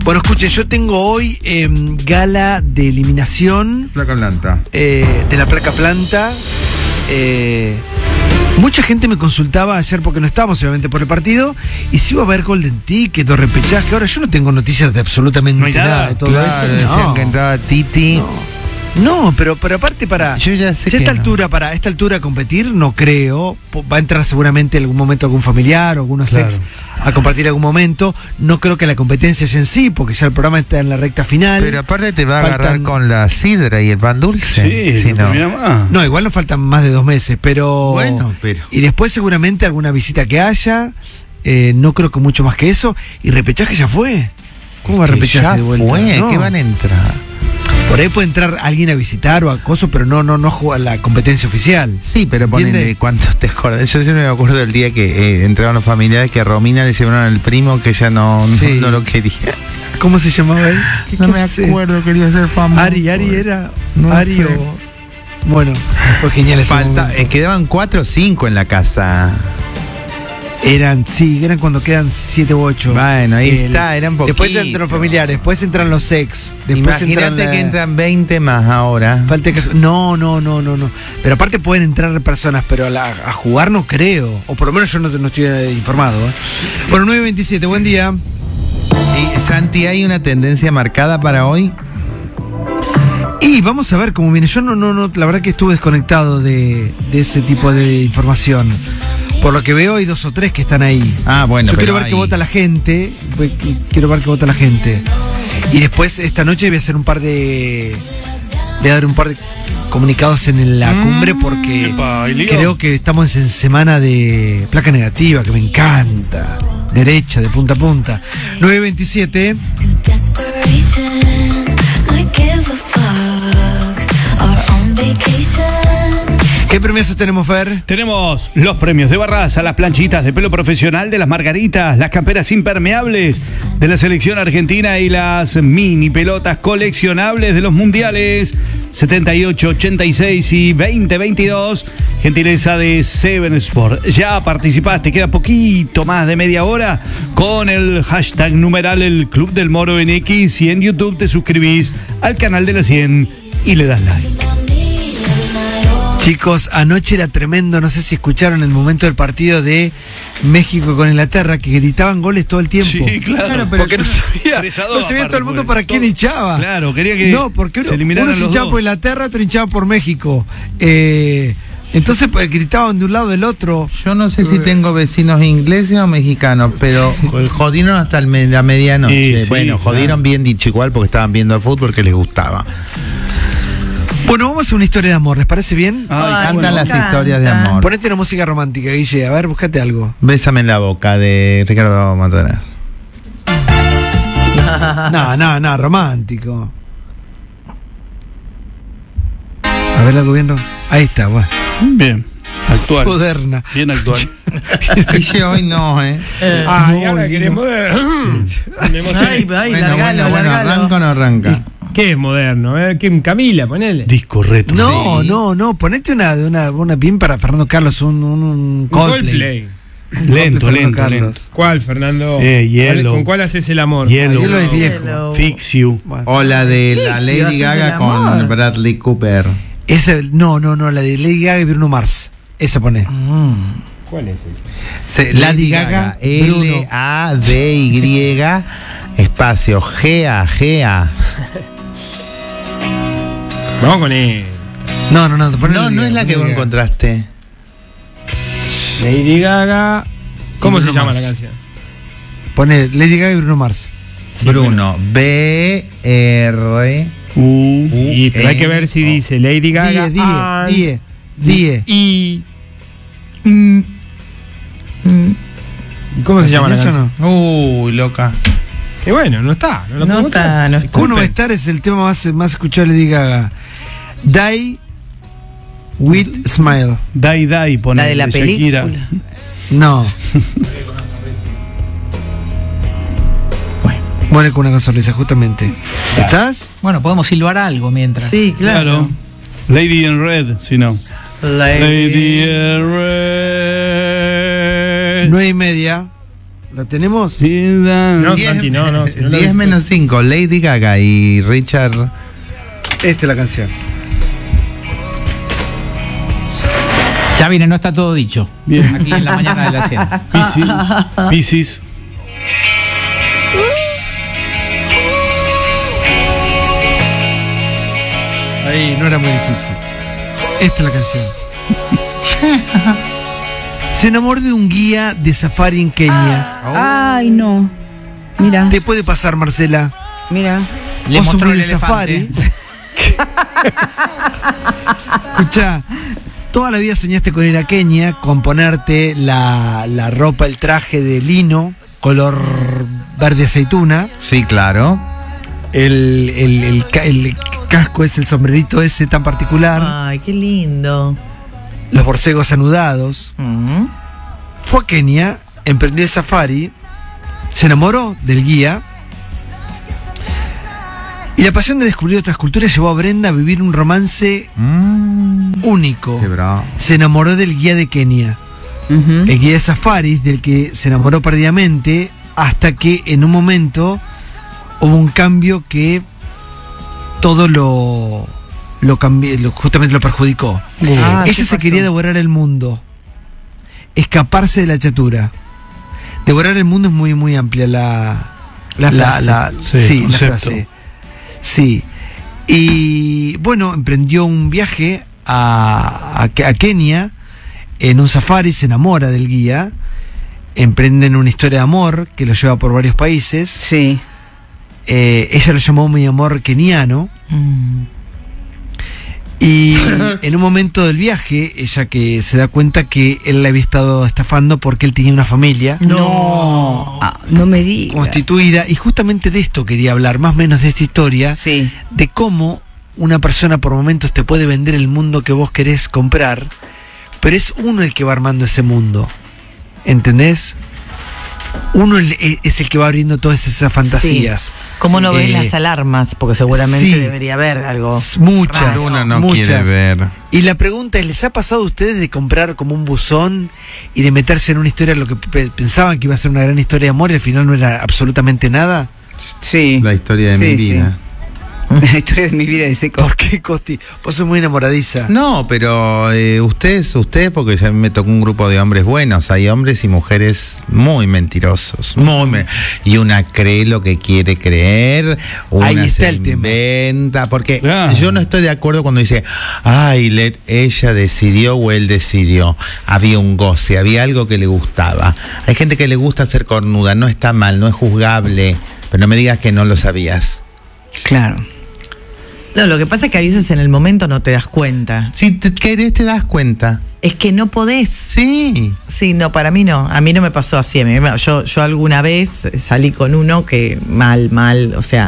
Bueno, escuche, yo tengo hoy gala de eliminación Placa planta. de la placa planta. Mucha gente me consultaba ayer porque no estábamos obviamente por el partido y si iba a haber Golden Ticket o repechaje. Ahora yo no tengo noticias de absolutamente nada de todo claro, eso. decían que entraba Titi. No, pero aparte Yo ya sé si que para esta altura competir, no creo. Va a entrar seguramente en algún momento algún familiar o algunos ex a compartir en algún momento. No creo que la competencia sea en sí, porque ya el programa está en la recta final. Pero aparte te va a agarrar con la sidra y el pan dulce. Sí, si no. No, igual nos faltan más de 2 meses, pero... Bueno, pero... Y después seguramente alguna visita que haya, no creo que mucho más que eso. Y repechaje ya fue. ¿Cómo va a repechaje ya de vuelta? fue, No. ¿qué van a entrar? Por ahí puede entrar alguien a visitar o acoso, pero no juega la competencia oficial. Sí, pero ponele cuántos te acordás. Yo siempre me acuerdo del día que entraron los familiares que a Romina le llevaron al primo que ella no lo quería. ¿Cómo se llamaba él? No me acuerdo, quería ser famoso. Ari era. No Ari sé. o... Bueno, fue genial ese momento. Quedaban 4 o 5 en la casa. Eran cuando quedan 7 u 8. Bueno, ahí está, eran poquitos. Después entran los familiares, después entran los ex. Imagínate que entran 20 más ahora. Falta que... No. Pero aparte pueden entrar personas, pero a jugar no creo. O por lo menos yo no estoy informado. Bueno, 9:27, buen día. Y Santi, ¿hay una tendencia marcada para hoy? Y vamos a ver cómo viene. Yo no, la verdad que estuve desconectado de ese tipo de información. Por lo que veo hay 2 o 3 que están ahí. Ah, bueno. Yo quiero ver qué vota la gente. Y después esta noche voy a dar un par de comunicados en la cumbre porque creo que estamos en semana de placa negativa, que me encanta. Derecha, de punta a punta. 9:27. ¿Qué premios tenemos, Fer? Tenemos los premios de Barraza, las planchitas de pelo profesional de las Margaritas, las camperas impermeables de la selección argentina y las mini pelotas coleccionables de los mundiales 78, 86 y 2022. Gentileza de Seven Sport. Ya participaste, queda poquito más de media hora con el hashtag numeral el Club del Moro en X y en YouTube te suscribís al canal de la 100 y le das like. Chicos, anoche era tremendo, no sé si escucharon el momento del partido de México con Inglaterra, que gritaban goles todo el tiempo. Sí, claro, pero porque no sabía todo el mundo para quién hinchaba. Claro, quería que porque se eliminaran uno los hinchaba dos. por Inglaterra, otro hinchaba por México. Entonces pues, gritaban de un lado del otro. Yo no sé si tengo vecinos ingleses o mexicanos, pero jodieron hasta la medianoche. Sí, bueno, jodieron bien dicho igual porque estaban viendo el fútbol que les gustaba. Bueno, vamos a hacer una historia de amor, ¿les parece bien? Cantan las historias de amor. Ponete una música romántica, Guille, a ver, búscate algo. Bésame en la boca de Ricardo Montaner. No, romántico. A ver algo bien. Ahí está, bueno. Bien, actual. Moderna. Bien actual. Dice hoy no, ahora queremos. Bueno, ¿arranca o no arranca? ¿Qué es moderno? ¿Qué Camila? Ponele. Disco retro. No, ponete una bien para Fernando Carlos, un Coldplay. Lento. ¿Cuál, Fernando? Yellow. ¿Con cuál haces el amor? Yellow es viejo. Fix You. Bueno. O la de la Lady Gaga con Bradley Cooper. No, la de Lady Gaga y Bruno Mars. Esa pone. ¿Cuál es esa? Lady Gaga, L-A-D-Y espacio G-A. Vamos con él. No es la que vos encontraste. Lady Gaga. ¿Cómo se llama la canción? Pone Lady Gaga y Bruno Mars. Bruno, B-R-U. Pero hay que ver si dice Lady Gaga. Die. ¿Y cómo se llama la canción? Uy, loca. Y bueno, no está. No está. Uno va a estar, es el tema más escuchado de Lady Gaga. Die with Smile. Die, pone. La de la Shakira. película. No. Bueno, con una sonrisa, justamente. ¿Estás? Bueno, podemos silbar algo mientras. Sí, claro. Lady in Red, si no. Lady in Red. 9:30. ¿La tenemos? No, Santi, no. 10 menos 5, Lady Gaga y Richard. Esta es la canción. Ya viene, no está todo dicho. Bien. Aquí en la mañana de la 100. Piscis. Ahí, no era muy difícil. Esta es la canción. Se enamoró de un guía de safari en Kenia. Ay, no. Mira, Te puede pasar, Marcela. mira. Le Vos mostró subís el elefante. Escuchá, toda la vida soñaste con ir a Kenia, con ponerte la ropa, el traje de lino, color verde aceituna. Sí, claro. El casco es el sombrerito ese tan particular. Ay, qué lindo. Los borcegos anudados. Fue a Kenia, emprendió el safari, se enamoró del guía. Y la pasión de descubrir otras culturas llevó a Brenda a vivir un romance único. Qué bravo. Se enamoró del guía de Kenia. Ujú. El guía de safaris, del que se enamoró perdidamente, hasta que en un momento hubo un cambio que todo lo cambió, justamente lo perjudicó. Ah, ¿qué Ella se pasó? quería devorar el mundo, escaparse de la chatura. Devorar el mundo es muy, muy amplia La frase. Sí, la concepto. frase. Sí. Y bueno, emprendió un viaje a Kenia en un safari, se enamora del guía, emprenden una historia de amor que lo lleva por varios países. Sí. Ella lo llamó mi amor keniano. Y en un momento del viaje, ella que se da cuenta que él la había estado estafando porque él tenía una familia No. No me digas. constituida, y justamente de esto quería hablar, más o menos de esta historia, Sí. de cómo una persona por momentos te puede vender el mundo que vos querés comprar, pero es uno el que va armando ese mundo, ¿entendés? Uno es el que va abriendo todas esas fantasías. ¿Cómo no ves Eh, las alarmas? Porque seguramente sí. debería haber algo. Muchas, Uno no muchas. quiere ver. Y la pregunta es, ¿les ha pasado a ustedes de comprar como un buzón y de meterse en una historia, lo que pensaban que iba a ser una gran historia de amor y al final no era absolutamente nada? Sí. La historia de mi Sí, vida. La historia de mi vida de seco. ¿Por qué, Costi? Vos sos muy enamoradiza. No, pero ustedes, porque ya me tocó un grupo de hombres buenos. Hay hombres y mujeres muy mentirosos. Y una cree lo que quiere creer. Una Ahí está se el tema. inventa. Porque Claro. yo no estoy de acuerdo cuando dice, ay, ella decidió o él decidió. Había un goce, había algo que le gustaba. Hay gente que le gusta ser cornuda. No está mal, no es juzgable. Pero no me digas que no lo sabías. Claro. No, lo que pasa es que a veces en el momento no te das cuenta. Si te querés, te das cuenta. Es que no podés. Sí. Sí, no, para mí no. A mí no me pasó así. Yo alguna vez salí con uno que mal, o sea,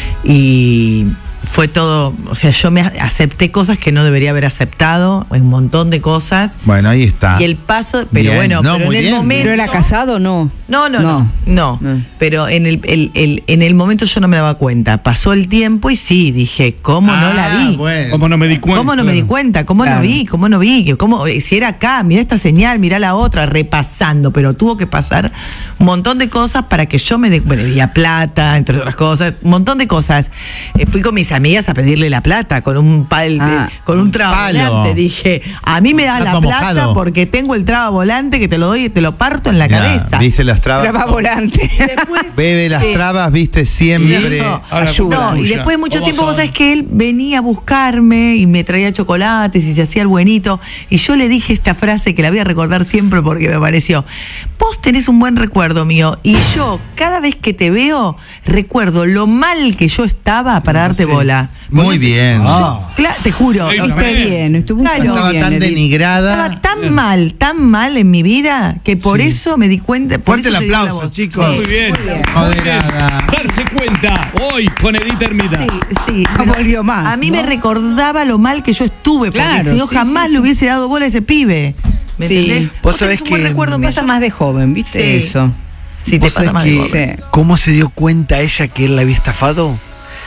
y fue todo, o sea, yo me acepté cosas que no debería haber aceptado, un montón de cosas. Bueno, ahí está. Y el paso, pero Bien, bueno, no, pero muy en el bien. momento. ¿Pero era casado o no? No. Pero en el momento yo no me daba cuenta. Pasó el tiempo y sí, dije, ¿cómo no la vi? Bueno. ¿Cómo no me di cuenta? ¿Cómo no me di cuenta? ¿Cómo Claro. no vi? ¿Cómo no vi? Si era acá, mirá esta señal, mirá la otra, repasando, pero tuvo que pasar un montón de cosas para que yo me debía plata, entre otras cosas, un montón de cosas. Fui con mis amigas a pedirle la plata con un con un tragavolante. Dije, a mí me das la Taco plata mojado. porque tengo el tragavolante que te lo doy y te lo parto en la Ya, cabeza. ¿viste las trabas? Traba volante. Bebe las Sí. trabas, viste siempre. No, Ayuda. no, y Tuya. después de mucho ¿Cómo tiempo, son? vos sabés que él venía a buscarme y me traía chocolates y se hacía el buenito. Y yo le dije esta frase que la voy a recordar siempre porque me pareció: vos tenés un buen recuerdo mío y yo, cada vez que te veo, recuerdo lo mal que yo estaba para darte bola. Muy bien. Te juro. Está Está bien, estuvo Claro. muy Estaba bien, tan Edith. denigrada. Estaba tan mal en mi vida que por eso me di cuenta. Por Fuerte eso el te digo la aplauso, voz. chicos. Sí, Muy bien. Moderada. Darse cuenta hoy con Edith Hermida. Sí, No pero volvió más, a mí ¿no? me recordaba lo mal que yo estuve, porque Claro, si yo sí, jamás sí, le sí. hubiese dado bola a ese pibe. ¿Me Sí. entendés? Vos sabés tenés un buen que recuerdo mío. Pasa más de joven, ¿viste? Sí. Eso. Sí, te ¿Vos pasa sabés más de joven. Sí. cómo se dio cuenta ella que él la había estafado?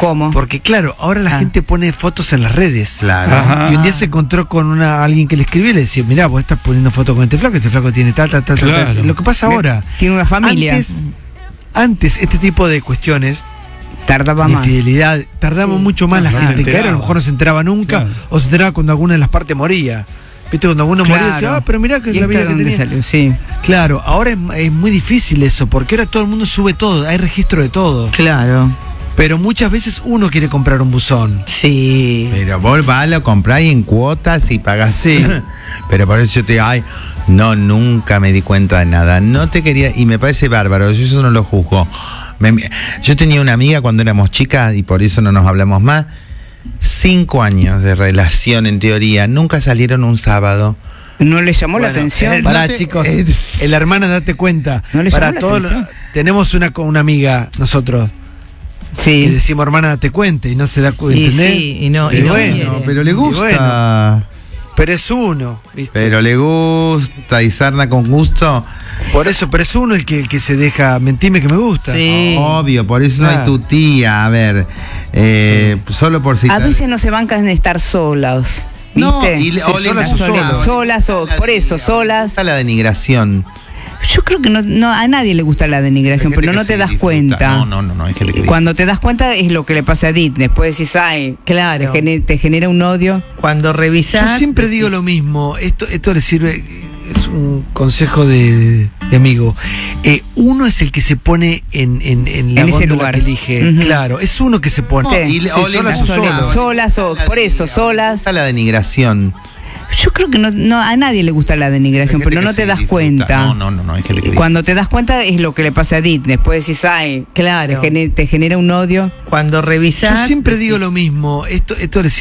¿Cómo? Porque claro, ahora la gente pone fotos en las redes. Claro. Ajá. Y un día se encontró con alguien que le escribió y le decía, mirá, vos estás poniendo fotos con este flaco tiene tal. Claro. Lo que pasa ahora. Tiene una familia. Antes este tipo de cuestiones Tardaba de más. infidelidad, tardaba mucho más la No gente te en caer, a lo enterabas. mejor no se enteraba nunca, Claro. o se enteraba cuando alguna de las partes moría. ¿Viste? Cuando alguno moría, decía, pero mirá que ¿Y la esta vida de que dónde tenía. salió? Sí. Claro, ahora es muy difícil eso, porque ahora todo el mundo sube todo, hay registro de todo. Claro. Pero muchas veces uno quiere comprar un buzón. Sí. Pero vos vas, lo compráis en cuotas y pagás. Sí. Pero por eso yo te digo, no, nunca me di cuenta de nada. No te quería, y me parece bárbaro, yo eso no lo juzgo. Yo tenía una amiga cuando éramos chicas y por eso no nos hablamos más. 5 años de relación en teoría, nunca salieron un sábado. ¿No le llamó la Bueno, atención? Pará, No te- chicos, en la hermana date cuenta. ¿No le para llamó la todos atención? tenemos una amiga nosotros que Sí. decimos hermana date cuenta y no se da cuenta, Y ¿entendés? sí, y no bueno, quiere. Pero le Y gusta. bueno, pero es uno, ¿viste? Pero le gusta y sarna con gusto. Por eso, pero es uno el que se deja mentime que me gusta. Sí. Obvio, por eso no hay Claro. tu tía. A ver, solo por si. A veces no se bancan de estar solos. ¿Viste? No, y le- Sí, o le solas gusta- o solos. Solas o por eso, solas. Gusta la denigración. Yo creo que no a nadie le gusta la denigración, Hay gente pero no que te sí das disfruta. cuenta. No, hay gente que Cuando te das cuenta es lo que le pasa a Edith. Después decís, ay, Claro. te genera un odio. Cuando revisás. Yo siempre digo lo mismo, esto le sirve, es un consejo de amigo. Uno es el que se pone en la En ese góndola lugar. que elige. Ujú. Claro, es uno que se pone. Sí. Y le- Sí, o le solas o gusta- solos. Solas o por eso, solas. Gusta la denigración. Yo creo que no a nadie le gusta la denigración, Hay gente pero que no te sí das disfruta. cuenta. No, hay gente que Cuando te das cuenta es lo que le pasa a Edith. Después decís, ay, Claro. te genera un odio. Cuando revisás. Yo siempre digo lo mismo, esto le sirve.